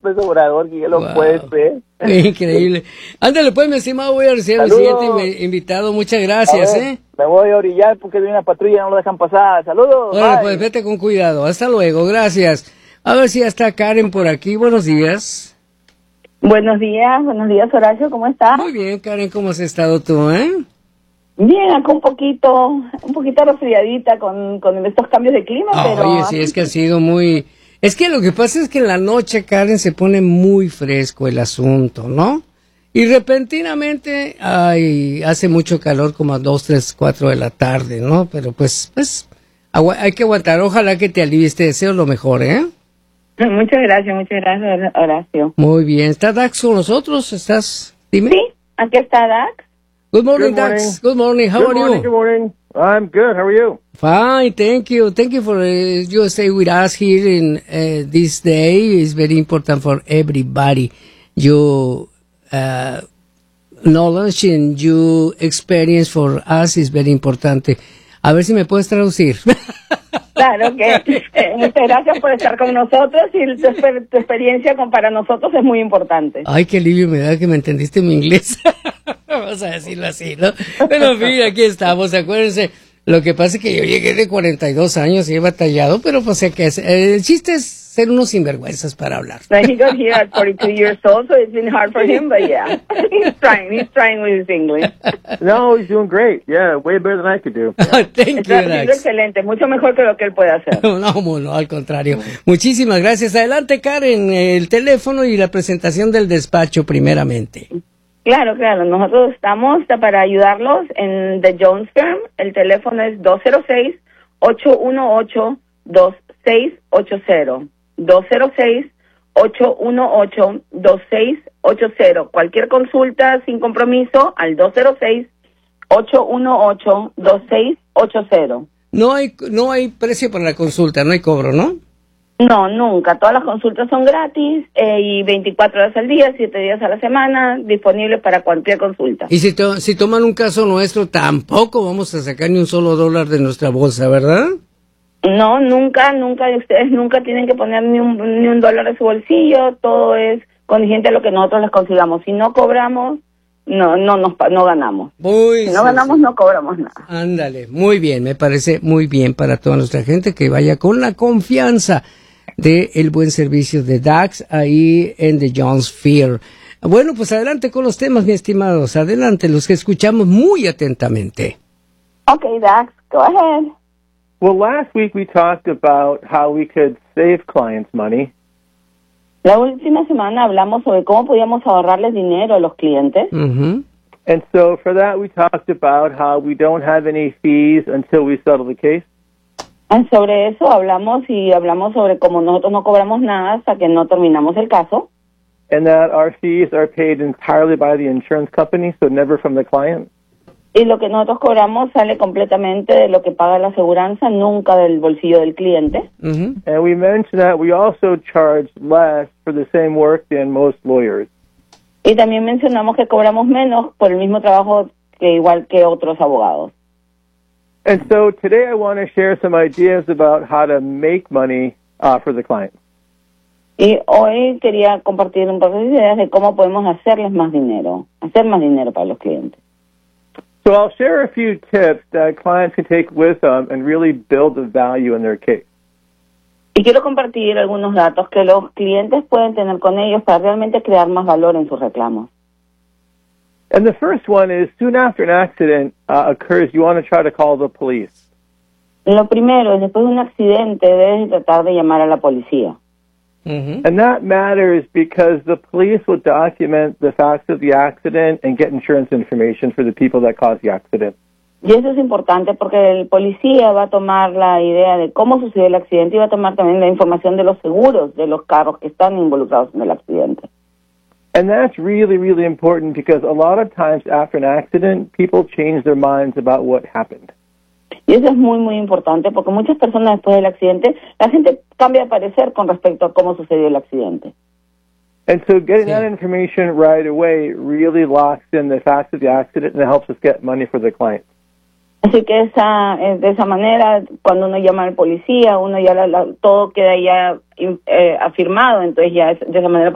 López Obrador, que ya lo puede ser. Increíble. Ándale, pues, mi estimado, voy a recibir al siguiente invitado. Muchas gracias, Me voy a orillar porque viene una patrulla, no lo dejan pasar. Saludos. Bueno, pues vete con cuidado. Hasta luego, gracias. A ver si ya está Karen por aquí. Buenos días. Buenos días, Horacio, ¿cómo estás? Muy bien, Karen, ¿cómo has estado tú, Bien, acá un poquito resfriadita con estos cambios de clima, pero... Oye, sí, es que ha sido muy... Es que lo que pasa es que en la noche, Karen, se pone muy fresco el asunto, ¿no? Y repentinamente, hace mucho calor como a 2, 3, 4 de la tarde, ¿no? Pero pues, hay que aguantar. Ojalá que te alivies, te deseo lo mejor, Muchas gracias, Horacio. Muy bien. ¿Está Dax con nosotros? ¿Estás? Dime. Sí, aquí está Dax. Good morning, Dax. Good morning. How are you? Good morning. I'm good. How are you? Fine, thank you. Thank you for you stay with us here in this day. It's very important for everybody. Your knowledge and your experience for us is very importante. A ver si me puedes traducir. Claro que muchas gracias por estar con nosotros y tu experiencia para nosotros es muy importante. Ay, qué alivio me da que me entendiste mi inglés. Vamos a decirlo así, ¿no? Pero mira, aquí estamos, acuérdense. Lo que pasa es que yo llegué de 42 años y he batallado, pero pues el chiste es ser unos sinvergüenzas para hablar. He got here at 42 years old, so it's been hard for him, but yeah, he's trying with his English. No, he's doing great. Yeah, way better than I could do. Thank you, Dax. Excelente, mucho mejor que lo que él puede hacer. No, al contrario. Muchísimas gracias. Adelante, Karen, el teléfono y la presentación del despacho primeramente. Claro, nosotros estamos para ayudarlos en The Jones Firm. El teléfono es 206-818-2680. 206-818-2680. Cualquier consulta sin compromiso al 206-818-2680. No hay precio para la consulta, no hay cobro, ¿no? No, nunca. Todas las consultas son gratis y 24 horas al día, 7 días a la semana, disponibles para cualquier consulta. Y si toman un caso nuestro, tampoco vamos a sacar ni un solo dólar de nuestra bolsa, ¿verdad? No, nunca. Ustedes nunca tienen que poner ni un dólar de su bolsillo. Todo es contingente a lo que nosotros les consigamos. Si no cobramos, no ganamos. Si no ganamos, no cobramos nada. Ándale, muy bien. Me parece muy bien para toda nuestra gente que vaya con la confianza de el buen servicio de Dax ahí en The Jones Firm. Bueno, pues adelante con los temas, mis estimados. Adelante, los que escuchamos muy atentamente. Okay, Dax, go ahead. Well, last week we talked about how we could save clients money. La última semana hablamos sobre cómo podíamos ahorrarles dinero a los clientes. Mm-hmm. And so for that we talked about how we don't have any fees until we settle the case. Sobre eso hablamos sobre cómo nosotros no cobramos nada hasta que no terminamos el caso. And that our fees are paid entirely by the insurance company, so never from the client. Y lo que nosotros cobramos sale completamente de lo que paga la aseguranza, nunca del bolsillo del cliente. Mm-hmm. And we mentioned that we also charge less for the same work than most lawyers. Y también mencionamos que cobramos menos por el mismo trabajo que igual que otros abogados. And so today I want to share some ideas about how to make money for the client. Y hoy quería compartir un par de ideas de cómo podemos hacer más dinero para los clientes. So I'll share a few tips that clients can take with them and really build the value in their case. Y quiero compartir algunos datos que los clientes pueden tener con ellos para realmente crear más valor en sus reclamos. And the first one is soon after an accident occurs, you want to try to call the police. Lo primero es después de un accidente debes tratar de llamar a la policía. Mm-hmm. And that matters because the police will document the facts of the accident and get insurance information for the people that caused the accident. Y eso es importante porque el policía va a tomar la idea de cómo sucedió el accidente y va a tomar también la información de los seguros de los carros que están involucrados en el accidente. And that's really, really important because a lot of times after an accident, people change their minds about what happened. Y eso es muy, muy importante porque muchas personas después del accidente, la gente cambia de parecer con respecto a cómo sucedió el accidente. And so getting that information right away really locks in the facts of the accident and it helps us get money for the client. Así que de esa manera, cuando uno llama al policía, uno ya todo queda ya afirmado, entonces ya de esa manera